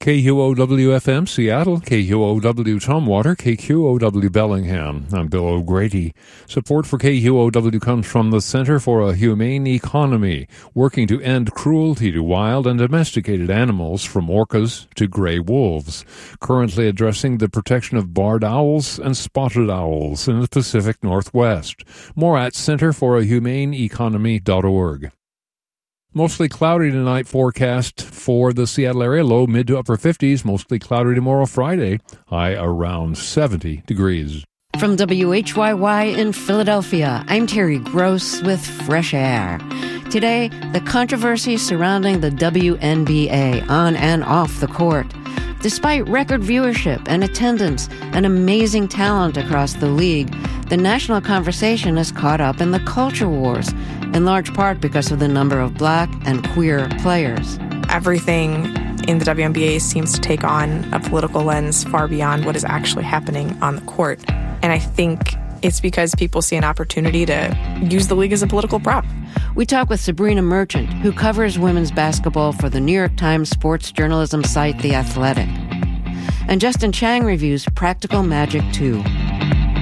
KQOW-FM Seattle, KQOW Tumwater, KQOW Bellingham. I'm Bill O'Grady. Support for KQOW comes from the Center for a Humane Economy, working to end cruelty to wild and domesticated animals from orcas to gray wolves, currently addressing the protection of barred owls and spotted owls in the Pacific Northwest. More at centerforahumaneeconomy.org. Mostly cloudy tonight forecast for the Seattle area, low mid to upper 50s, mostly cloudy tomorrow Friday, high around 70 degrees. From WHYY in Philadelphia, I'm Terry Gross with Fresh Air. Today, the controversy surrounding the WNBA on and off the court. Despite record viewership and attendance and amazing talent across the league, the national conversation is caught up in the culture wars, in large part because of the number of black and queer players. Everything in the WNBA seems to take on a political lens far beyond what is actually happening on the court. And I think it's because people see an opportunity to use the league as a political prop. We talk with Sabrina Merchant, who covers women's basketball for the New York Times sports journalism site The Athletic. And Justin Chang reviews Practical Magic 2.